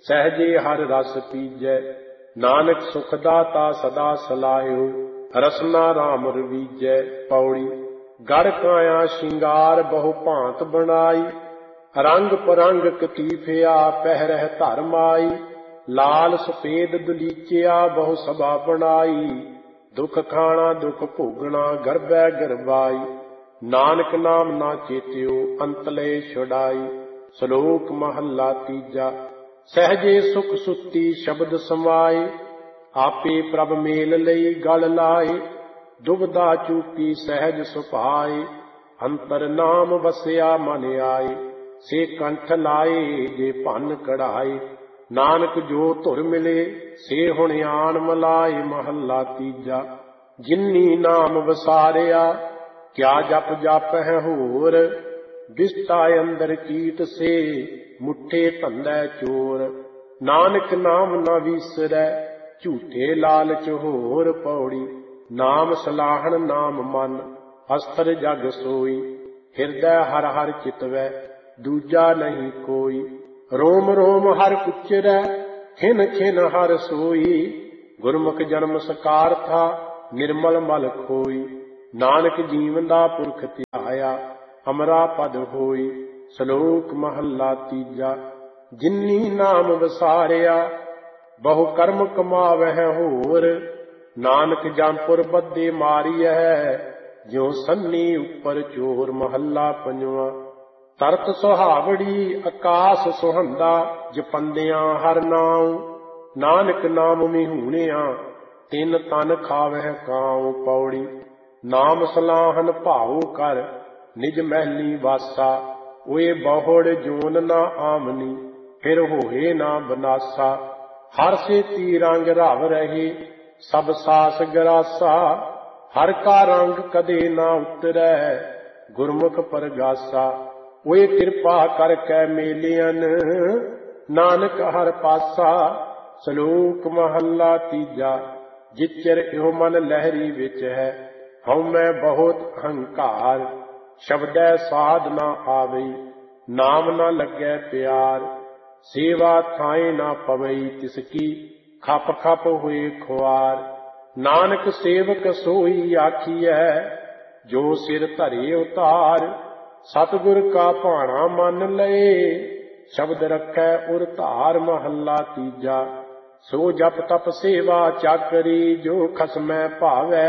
सहजे हर रस पीजै। नानक सुख दाता सदा सलायो, रसना राम रवीजै। पौड़ी। गढ़ काया श्रृंगार बहु भांत बनाई, रंग परंग कतीफिया पहरह धर्म आई। लाल सफेद दलीचिया बहु सभा बनाई, दुख खाना दुख भोगना गर्भै गर्भाई। नानक नाम ना चेत्यो अंतले छुड़ाई। श्लोक महला तीजा। सहजे सुख सुती शब्द समाए, आपे प्रभ मेल लई गल लाए। दुबदा चूकी सहज सुभाए, अंतर नाम बसिया मन आए। से कंठ लाए जे भन कढ़ाए, नानक जो धुर मिले से हुण आन मलाए। महला तीजा। जिन्नी नाम वसारिया क्या जप जप है होर, बिस्ता अंदर कीट से मुठे धंधै चोर। नानक नाम न विसरै झूठे लालच होर। पौड़ी। नाम सलाहन नाम मन अस्त्र जग सोई, हिरदै हर हर चितवै दूजा नहीं कोई। रोम रोम हर उच्चरै खिन खिन हर सोई, गुरमुख जन्म सकार था निर्मल मल खोई। नानक जीवन दा पुरख ध्याया, अमरा पद होई। श्लोक महला तीजा। जिन्नी नाम वसारिया बहु कर्म कमावह होर, नानक जमपुर बद्दे मारियह ज्यों सन्नी उपर चोर। महला पंजवा। तरत सुहावड़ी आकाश सुहंदा, जपंदियां हर नाम। नानक नाम मिहूणिया तिन तन खावह काऊ। पौड़ी। नाम सलाहन भाऊ कर निज महली वासा, ओए बहुड़ जोन ना आमनी फिर होए ना बनासा। हर से ती रंग रव रहे सब सास गरासा, हर का रंग कदे ना उतरै गुरमुख परगासा। ओए कृपा करकै मेलियन नानक हर पासा। श्लोक महला तीजा। जिचर इहो मन लहरी विच है, हਉਮੈ बहुत अहंकार। शब्दै साध ना आवई, नाम ना लगै प्यार। सेवा थाए ना पवई तिसकी, खप खप हुए खुआर। नानक सेवक सोई आखियै, जो सिर धरे उतार। सतगुर का भाणा मन लए, शब्द रखै उर धार। महला तीजा। सो जप तप सेवा चाकरी, जो खसमै भावै।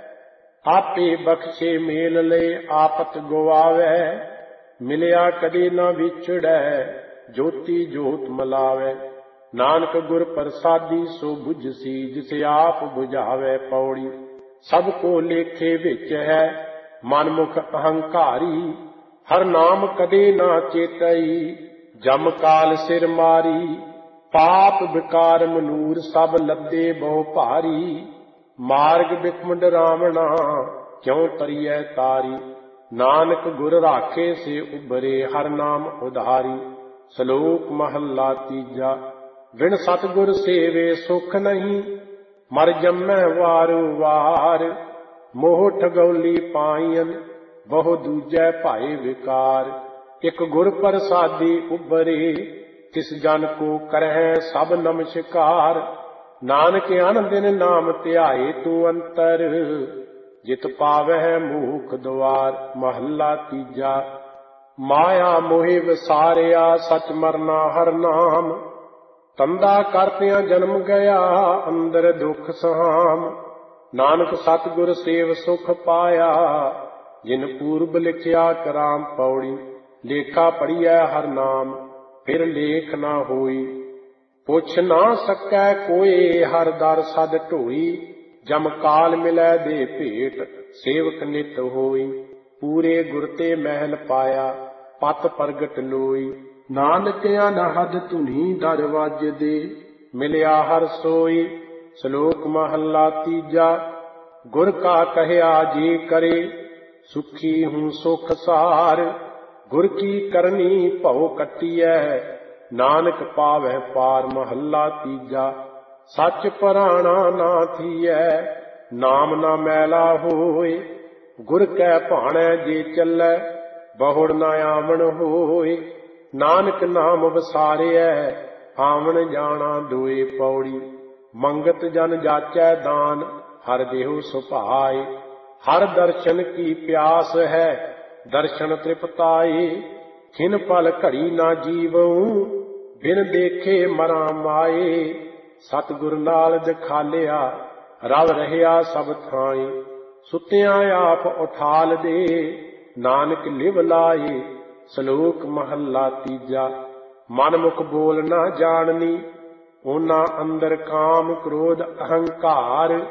आपे बख्शे मेल ले आपत गवावै, मिलिया कदे न विछड़ै ज्योति जोत मलावै। नानक गुर प्रसादी सो बुझसी, जिसे आप बुझावै। पौड़ी। सब को लेखे विच है मनमुख अहंकारी, हर नाम कदे न चेतई जम काल सिर मारी। पाप विकार मनूर सब लद्दे बहु भारी, मार्ग बिखमड रावणा क्यों तरियै तारी। नानक गुर राखे से उबरे हर नाम उधारी। श्लोक महला तीजा। बिन सतगुर सेवे सुख नहीं, मर जम्मै वारो वार। मोह ठगौली पाईयन बहु दूजै भाए विकार। एक गुर प्रसादी उबरे तिस जन को करहै सब नमस्कार। नानक अन दिन नाम ध्याए तू अंतर, जित पावह मूख द्वार। महला तीजा। माया मोहि विसारिया सच मरना हर नाम, तंदा करतियां जन्म गया अंदर दुख सहाम। नानक सतगुर सेव सुख पाया, जिन पूर्व लिखिया कराम। पौड़ी। लेखा पढ़िया हर नाम फिर लेख ना होई, पुछ ना सकै कोई हर दर सद ढोई। जम काल मिलै दे भेट सेवक नित होई, पूरे गुर ते महल पाया पत प्रगट लोई। नानक अनहद धुनी दरवाज दे, मिलिया हर सोई। श्लोक महला तीजा। गुर का कहया जी करे, सुखी हूँ सुख सार। गुर की करनी भव कटियै, नानक पावै पार। महला तीजा। सच पराणा ना थीयै, नाम ना मैला होए। गुर कै भाणै जे चलै, बहुड़ ना आमण होए। नानक नाम वसारियै ਆਵਣ ਜਾਣਾ ਦੋਏ ਪੌੜੀ। ਮੰਗਤ ਜਨ ਜਾਚੈ ਦਾਨ, ਹਰ ਦੇਹੁ ਸੁਭਾਏ। ਹਰ ਦਰਸ਼ਨ ਕੀ ਪਿਆਸ ਹੈ, ਦਰਸ਼ਨ ਤ੍ਰਿਪਤਾਏ। ਖਿਨ ਪਲ ਘੜੀ ਨਾ ਜੀਵਉ, ਬਿਨ ਦੇਖੇ ਮਰਾਂ ਮਾਏ। ਸਤਿਗੁਰ ਨਾਲ ਦਿਖਾਲਿਆ, ਰਵ ਰਹਿਆ ਸਭ ਥਾਈ। ਸੁਤਿਆਂ ਆਪ ਉਠਾਲ ਦੇ, ਨਾਨਕ ਲਿਵ ਲਾਏ। ਸ਼ਲੋਕ ਮਹੱਲਾ ਤੀਜਾ। ਮਨ ਮੁਖ ਬੋਲ ਨਾ ਜਾਣਨੀ, ਉਹਨਾਂ ਅੰਦਰ ਕਾਮ ਕ੍ਰੋਧ ਅਹੰਕਾਰ।